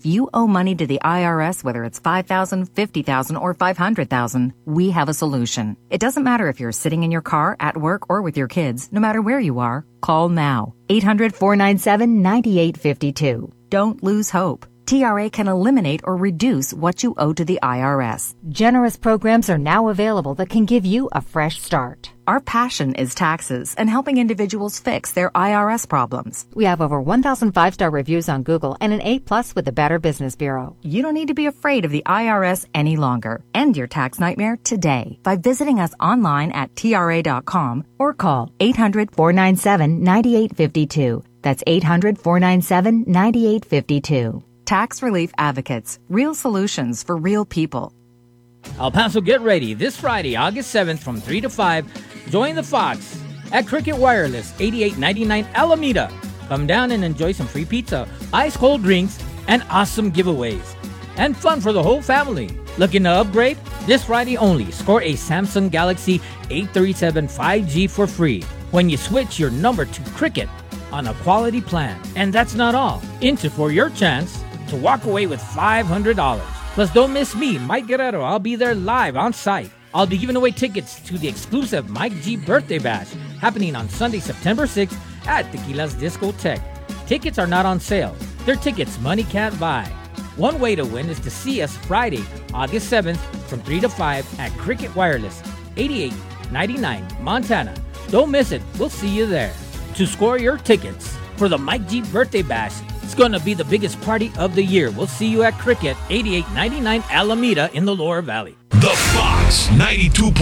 If you owe money to the IRS, whether it's $5,000, $50,000, or $500,000, we have a solution. It doesn't matter if you're sitting in your car, at work, or with your kids. No matter where you are, call now. 800-497-9852. Don't lose hope. TRA can eliminate or reduce what you owe to the IRS. Generous programs are now available that can give you a fresh start. Our passion is taxes and helping individuals fix their IRS problems. We have over 1,000 five-star reviews on Google and an A+ with the Better Business Bureau. You don't need to be afraid of the IRS any longer. End your tax nightmare today by visiting us online at TRA.com or call 800-497-9852. That's 800-497-9852. Tax Relief Advocates. Real solutions for real people. El Paso, get ready. This Friday, August 7th from 3 to 5, join the Fox at Cricket Wireless, 8899 Alameda. Come down and enjoy some free pizza, ice-cold drinks, and awesome giveaways. And fun for the whole family. Looking to upgrade? This Friday only, score a Samsung Galaxy A37 5G for free when you switch your number to Cricket on a quality plan. And that's not all. Enter for your chance to walk away with $500. Plus, don't miss me, Mike Guerrero. I'll be there live on site. I'll be giving away tickets to the exclusive Mike G Birthday Bash happening on Sunday, September 6th at Tequila's Discotheque. Tickets are not on sale. They're tickets money can't buy. One way to win is to see us Friday, August 7th from 3 to 5 at Cricket Wireless, 8899 Montana. Don't miss it. We'll see you there. To score your tickets for the Mike G Birthday Bash, it's going to be the biggest party of the year. We'll see you at Cricket, 8899 Alameda in the Lower Valley. The Fox 92.